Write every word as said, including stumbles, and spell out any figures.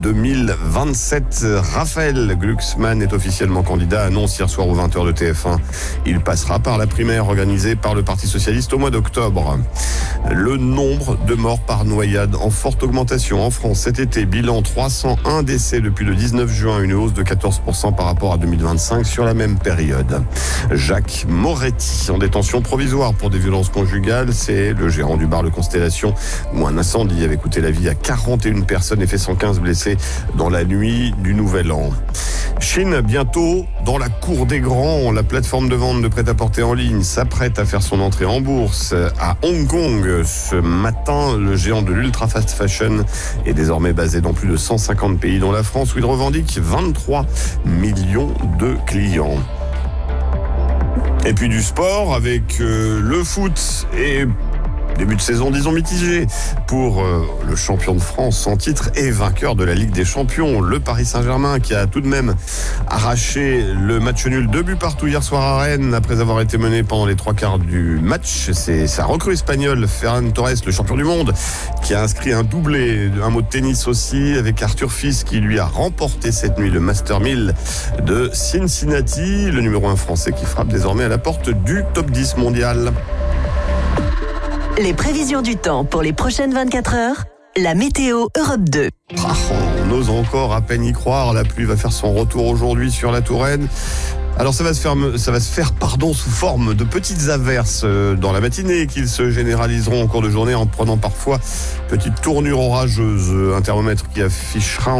deux mille vingt-sept. Raphaël Glucksmann est officiellement candidat, annonce hier soir aux vingt heures de T F un. Il passera par la primaire organisée par le Parti socialiste au mois d'octobre. Le nombre de morts par noyade en forte augmentation en France cet été. Bilan trois cent un décès depuis le dix-neuf juin, une hausse de quatorze pour cent par rapport à deux mille vingt-cinq sur la même période. Jacques Moretti en détention provisoire pour des violences conjugales. C'est le gérant du bar Le Constellation où un incendie avait coûté la vie à quarante et une personnes et fait cent quinze blessés dans la nuit du Nouvel An. Chine, bientôt dans la cour des grands. La plateforme de vente de prêt-à-porter en ligne s'apprête à faire son entrée en bourse à Hong Kong. Ce matin, le géant de l'ultra fast fashion est désormais basé dans plus de cent cinquante pays, dont la France, où il revendique vingt-trois millions de clients. Et puis du sport avec euh, le foot et début de saison, disons, mitigé pour euh, le champion de France sans titre et vainqueur de la Ligue des Champions, le Paris Saint-Germain, qui a tout de même arraché le match nul deux buts partout hier soir à Rennes après avoir été mené pendant les trois quarts du match. C'est sa recrue espagnole, Ferran Torres, le champion du monde, qui a inscrit un doublé, un mot de tennis aussi, avec Arthur Fils qui lui a remporté cette nuit le Master mille de Cincinnati, le numéro un français qui frappe désormais à la porte du top dix mondial. Les prévisions du temps pour les prochaines vingt-quatre heures, la météo Europe deux. Ah, on ose encore à peine y croire, la pluie va faire son retour aujourd'hui sur la Touraine. Alors ça va se faire, ça va se faire pardon, sous forme de petites averses dans la matinée qui se généraliseront en cours de journée en prenant parfois petite tournure orageuse. Un thermomètre qui affichera